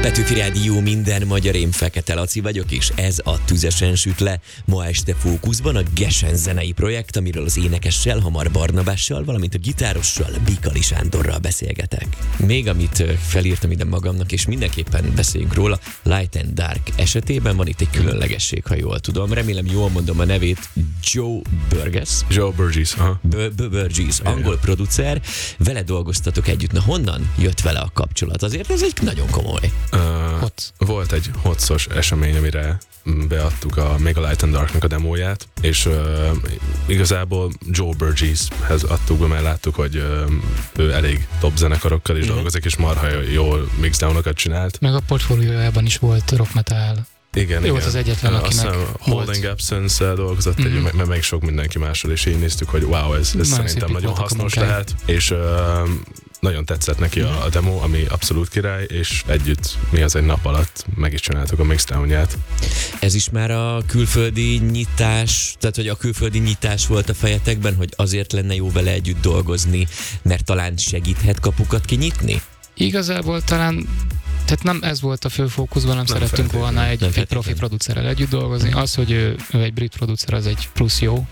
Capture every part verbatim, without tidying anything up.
Petőfi Rádió, minden magyar, én Fekete Laci vagyok, és ez a Tüzesen süt le. Ma este fókuszban a Gesen zenei projekt, amiről az énekessel, Hamar Barnabással, valamint a gitárossal, Bikali Sándorral beszélgetek. Még amit felírtam ide magamnak, és mindenképpen beszéljünk róla, Light and Dark esetében van itt egy különlegesség, ha jól tudom. Remélem jól mondom a nevét, Joe Burgess. Joe Burgess, aha. Burgess, angol producer. Vele dolgoztatok együtt. Na honnan jött vele a kapcsolat? Azért ez egy nagyon komoly. Uh, volt egy hotszos esemény, amire beadtuk a, még a Light and Darknak a demóját, és uh, igazából Joe Burgesshez adtuk be, mert láttuk, hogy uh, ő elég top zenekarokkal is mm-hmm. dolgozik, és marha jól mixdownokat csinált. Meg a portfóliójában is volt rock metal. Igen, ő igen. volt az egyetlen, uh, akinek volt. Holding Absence-szel dolgozott, mm-hmm. egy, meg, meg sok mindenki mással, és így néztük, hogy wow, ez, ez szerintem nagyon hasznos lehet, és uh, nagyon tetszett neki a, a demo, ami abszolút király, és együtt mi az egy nap alatt meg is csináltuk a mixdownját. Ez is már a külföldi nyitás, tehát hogy a külföldi nyitás volt a fejetekben, hogy azért lenne jó vele együtt dolgozni, mert talán segíthet kapukat kinyitni? Igazából talán, tehát nem ez volt a fő fókuszban, nem, nem szerettünk volna egy, egy profi producerrel együtt dolgozni. Az, hogy ő, ő egy brit producer, az egy plusz jó.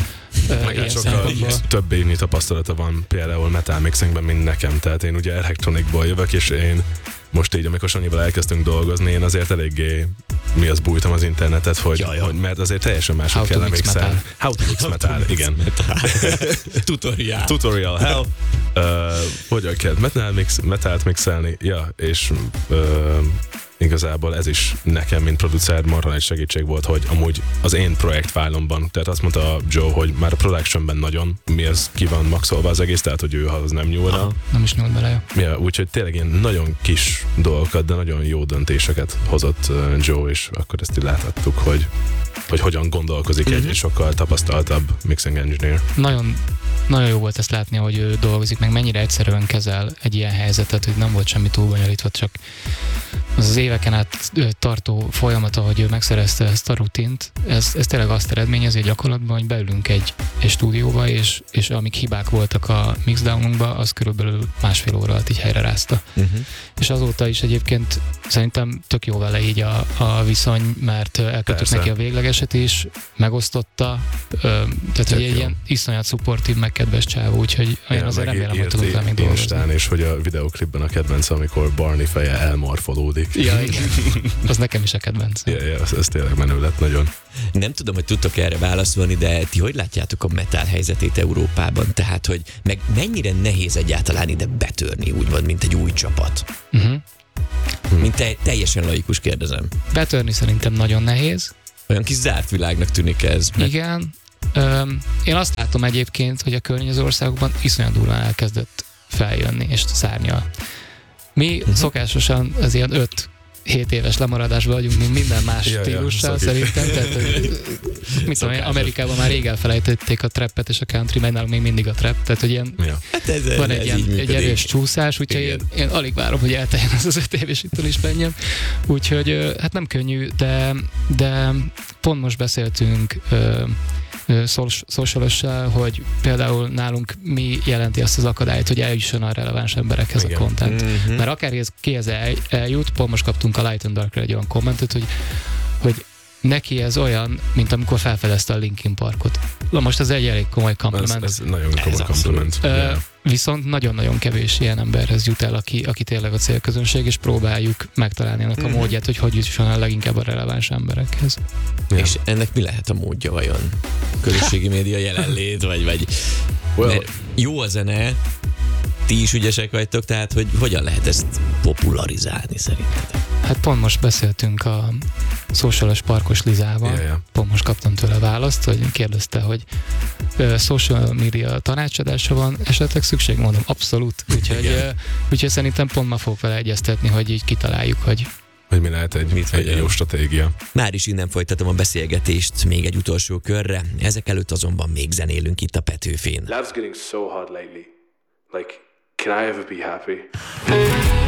Meg sokkal több évnyi tapasztalata van például metal mixingben, mint nekem, tehát én ugye elektronikból jövök, és én most így, amikor Sanyival elkezdtünk dolgozni, én azért eléggé mi az bújtam az internetet, hogy, ja, ja. hogy mert azért teljesen máshogy kell mixelni. How to mix metal, igen. Tutorial. Tutorial, hell. Uh, hogyan kell metal mix, metalt mixelni, ja, és uh, igazából ez is nekem, mint producer, marha egy segítség volt, hogy amúgy az én projektfájlomban, tehát azt mondta Joe, hogy már a productionben nagyon mi az ki van maxolva az egész, tehát hogy ő az nem nyúl rá. Nem is nyúl bele. Ja, úgyhogy tényleg ilyen nagyon kis dolgokat, de nagyon jó döntéseket hozott uh, Joe, és akkor ezt így láthattuk, hogy, hogy hogyan gondolkozik mm-hmm. egy, egy sokkal tapasztaltabb mixing engineer. Nagyon Nagyon jó volt ezt látni, hogy ő dolgozik, meg mennyire egyszerűen kezel egy ilyen helyzetet, hogy nem volt semmi túl bonyolítva, csak az az éveken át tartó folyamat, ahogy ő megszerezte ezt a rutint, ez, ez tényleg azt eredményezi gyakorlatban, hogy beülünk egy, egy stúdióba, és, és amik hibák voltak a mixdownunkban, az körülbelül másfél óra alatt így helyre rázta. Uh-huh. És azóta is egyébként szerintem tök jó vele így a, a viszony, mert elkötött neki a véglegeset is, megosztotta, tehát hogy egy ilyen iszonyat szupportív, meg kedves csávó, úgyhogy ja, én azért remélem, hogy tudunk rá még dolgozni. És hogy a videóklipben a kedvenc, amikor Barney feje elmorfolódik. Ja, igen. Az nekem is a kedvenc. Ja, ja, ez, ez tényleg menő lett nagyon. Nem tudom, hogy tudtok erre válaszolni, de ti hogy látjátok a metal helyzetét Európában? Tehát, hogy meg mennyire nehéz egyáltalán ide betörni, úgymond, mint egy új csapat? Uh-huh. Mint te, teljesen laikus kérdezem. Betörni szerintem nagyon nehéz. Olyan kis zárt világnak tűnik ez. Mert... Igen. Öm, én azt látom egyébként, hogy a környező országokban iszonyat durván elkezdett feljönni és szárnyal. Mi uh-huh. szokásosan az ilyen öt-hét éves lemaradásban vagyunk, mint minden más ja, stílussal ja, szerintem. Tehát, mit tudom, Amerikában már rég elfelejtették a trappet és a country, mert nálunk még mindig a trap. Tehát, hogy ilyen, ja. hát ez, van egy, ilyen, egy erős csúszás, úgyhogy én, én alig várom, hogy elteljen az az öt év, és itt is menjem. Úgyhogy hát nem könnyű, de, de pont most beszéltünk Socialossal, hogy például nálunk mi jelenti azt az akadályt, hogy eljusson a releváns emberekhez igen. a content. Mm-hmm. Mert akár ki ez el, eljut, pont most kaptunk a Light and Darkra egy olyan kommentet, hogy, hogy neki ez olyan, mint amikor felfedezte a Linkin Parkot. Na most ez egy elég komoly kompliment. Ez, ez nagyon komoly kompliment. Uh, yeah. Viszont nagyon-nagyon kevés ilyen emberhez jut el, aki, aki tényleg a célközönség, és próbáljuk megtalálni ennek mm-hmm. a módját, hogy hogy jusson a leginkább a releváns emberekhez. Yeah. És ennek mi lehet a módja vajon? Közösségi média jelenlét, vagy, vagy well, jó a zene, ti is ügyesek vagytok, tehát hogy hogyan lehet ezt popularizálni szerinted? Hát pont most beszéltünk a Socialos Parkos Lizával, yeah, yeah. pont most kaptam tőle választ, hogy kérdezte, hogy uh, social media tanácsadása van, esetleg szükség? Mondom, abszolút. Úgyhogy, uh, úgyhogy szerintem pont ma fogok vele egyeztetni, hogy így kitaláljuk, hogy hogy mi lehet egy, Mit egy jó stratégia. Már is innen folytatom a beszélgetést még egy utolsó körre, ezek előtt azonban még zenélünk itt a Petőfén. Life's getting so hard lately. Like, can I ever be happy?